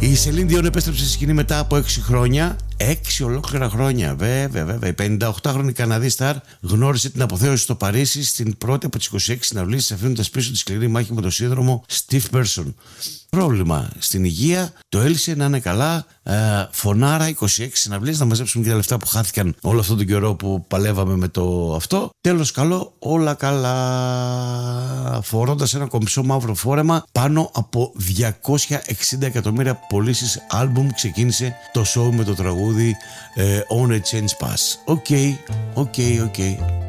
Η Celine Dion επέστρεψε στη σκηνή μετά από 6 χρόνια. 6 ολόκληρα χρόνια, βέβαια. Η 58χρονη Καναδή στάρ γνώρισε την αποθέωση στο Παρίσι στην πρώτη από τις 26 συναυλίες, αφήνοντας πίσω τη σκληρή μάχη με το σύνδρομο Stiff Person. Πρόβλημα στην υγεία, το έλυσε, να είναι καλά. Φωνάρα, 26 συναυλίες, να μαζέψουμε και τα λεφτά που χάθηκαν όλο αυτόν τον καιρό που παλεύαμε με το αυτό. Τέλος καλό, όλα καλά. Φορώντας ένα κομψό μαύρο φόρεμα, πάνω από 260 εκατομμύρια πωλήσεις άλμπουμ, ξεκίνησε το show με το τραγούδι On a Change Pass. Οκ.